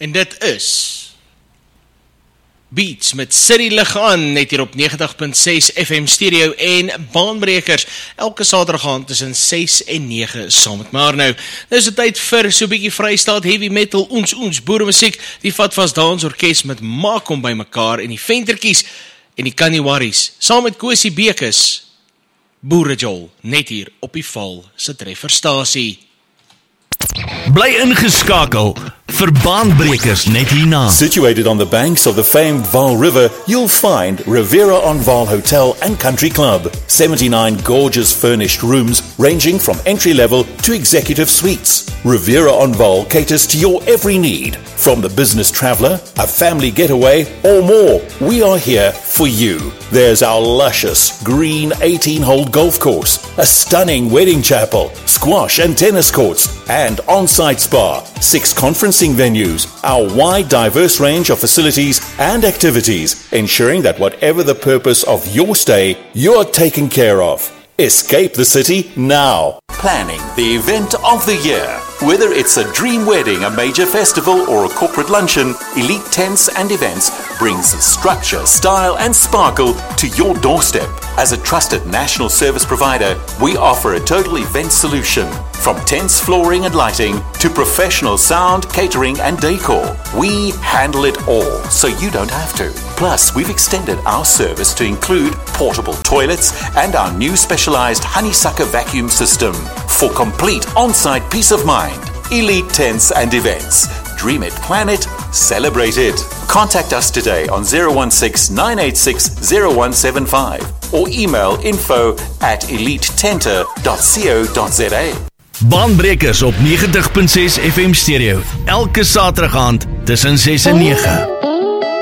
En dit is Beats met City lig aan, net hier op 90.6 FM stereo en baanbrekers, elke saterdag aand tussen 6 en 9 saam met Marno. Dis die tyd vir so 'n bietjie Vrystaat heavy metal, ons boeremusiek, die Vat Vas Dans Orkes met Maak Hom Bymekaar en die Ventertjies en die Kaniwaris, saam met Kosie Bekes, Boerejol, net hier op die Val se trefferstasie. Bly ingeskakel vir baanbrekers net hierna. Situated on the banks of the famed Vaal River, you'll find Rivera on Vaal Hotel and Country Club. 79 gorgeous furnished rooms ranging from entry level to executive suites. Rivera on Vaal caters to your every need. From the business traveller, a family getaway, or more, we are here for you. There's our luscious green 18-hole golf course, a stunning wedding chapel, squash and tennis courts, and on-site spa, 6 conferencing venues, our wide diverse range of facilities and activities, ensuring that whatever the purpose of your stay, you're taken care of. Escape the city now. Planning the event of the year. Whether it's a dream wedding, a major festival, or a corporate luncheon, Elite Tents and Events brings structure, style, and sparkle to your doorstep. As a trusted national service provider, we offer a total event solution. From tents, flooring, and lighting to professional sound, catering, and decor. We handle it all, so you don't have to. Plus, we've extended our service to include portable toilets and our new specialized honeysucker vacuum system. For complete on-site peace of mind, Elite Tents and Events. Dream it, plan it, celebrate it. Contact us today on 016-986-0175 or email info@elitetenter.co.za. Baanbrekers op 90.6 FM stereo, elke saterdag aand tussen 6 en 9.